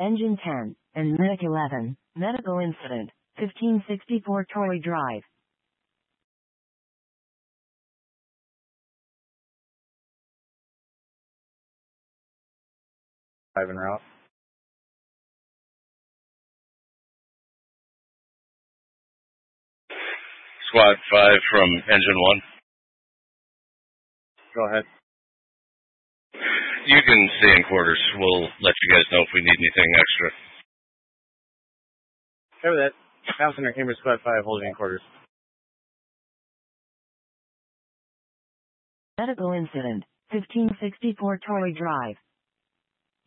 Engine 10, and Medic 11, medical incident, 1564 Torrey Drive. En route. Squad 5 from Engine 1. Go ahead. You can stay in quarters. We'll let you guys know if we need anything extra. Cover that. Passenger Cambridge Squad 5 holding in quarters. Medical incident, 1564 Torrey Drive.